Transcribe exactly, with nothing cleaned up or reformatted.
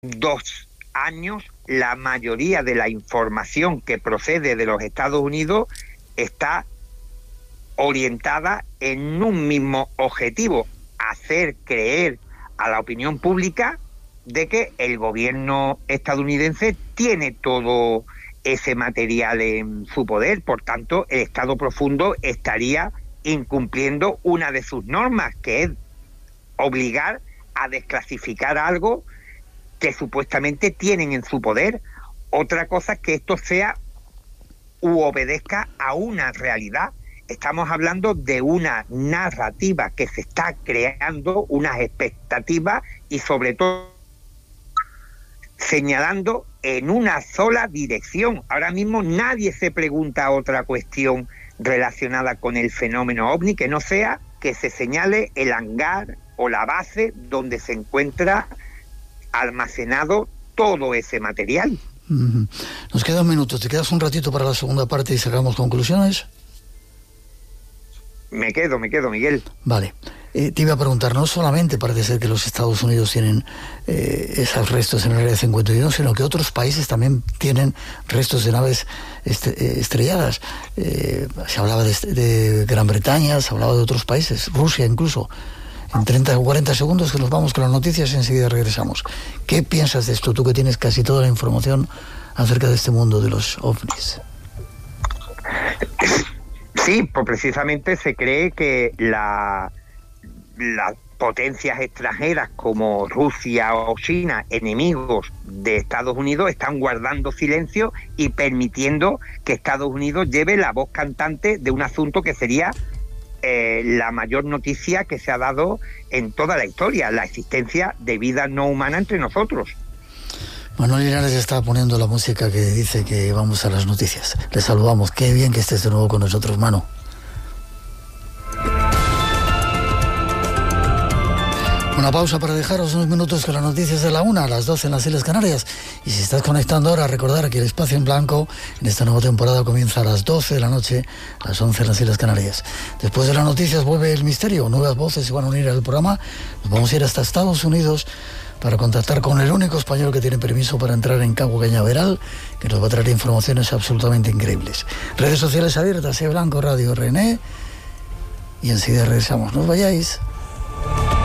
dos años la mayoría de la información que procede de los Estados Unidos está orientada en un mismo objetivo: hacer creer a la opinión pública de que el gobierno estadounidense tiene todo ese material en su poder. Por tanto, el Estado profundo estaría incumpliendo una de sus normas, que es obligar a desclasificar algo que supuestamente tienen en su poder. Otra cosa es que esto sea u obedezca a una realidad. Estamos hablando de una narrativa que se está creando, unas expectativas y sobre todo señalando en una sola dirección. Ahora mismo nadie se pregunta otra cuestión relacionada con el fenómeno ovni que no sea que se señale el hangar o la base donde se encuentra almacenado todo ese material. Mm-hmm. Nos queda un minuto. ¿Te quedas un ratito para la segunda parte y sacamos conclusiones? Me quedo, me quedo, Miguel. Vale. Eh, te iba a preguntar, no solamente parece ser que los Estados Unidos tienen eh, esos restos en el Área cincuenta y uno, sino que otros países también tienen restos de naves est- estrelladas. Eh, se hablaba de, de Gran Bretaña, se hablaba de otros países, Rusia incluso. En treinta o cuarenta segundos que nos vamos con las noticias y enseguida regresamos. ¿Qué piensas de esto, tú que tienes casi toda la información acerca de este mundo de los ovnis? Sí, pues precisamente se cree que la, las potencias extranjeras como Rusia o China, enemigos de Estados Unidos, están guardando silencio y permitiendo que Estados Unidos lleve la voz cantante de un asunto que sería eh, la mayor noticia que se ha dado en toda la historia, la existencia de vida no humana entre nosotros. Manuel Linares está poniendo la música que dice que vamos a las noticias. Le saludamos. Qué bien que estés de nuevo con nosotros, Manu. Una pausa para dejaros unos minutos con las noticias de la una, a las doce en las Islas Canarias. Y si estás conectando ahora, recordar que el Espacio en Blanco en esta nueva temporada comienza a las doce de la noche, a las once en las Islas Canarias. Después de las noticias vuelve el misterio. Nuevas voces se van a unir al programa. Nos vamos a ir hasta Estados Unidos para contactar con el único español que tiene permiso para entrar en Cabo Cañaveral, que nos va a traer informaciones absolutamente increíbles. Redes sociales abiertas, E Blanco Radio René, y enseguida regresamos. No os vayáis.